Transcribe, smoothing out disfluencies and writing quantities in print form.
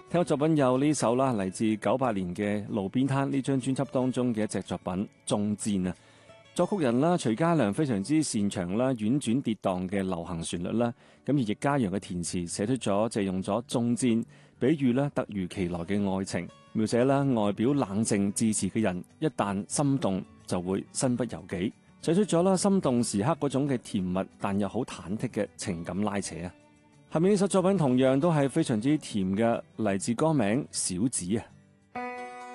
聽嘅作品有呢首啦，嚟自98年嘅《路邊攤》呢張專輯當中嘅一隻作品《中箭》啊。作曲人啦，徐嘉良非常之擅長啦，婉轉跌宕嘅流行旋律啦。咁而易家揚嘅填詞寫出咗，借用咗中箭，比喻啦突如其來嘅愛情，描寫啦外表冷靜自持嘅人，一旦心動就會身不由己，寫出咗啦心動時刻嗰種嘅甜蜜，但又好忐忑嘅情感拉扯啊。下面呢首作品同樣都係非常之甜嘅，嚟自歌名《小子》啊。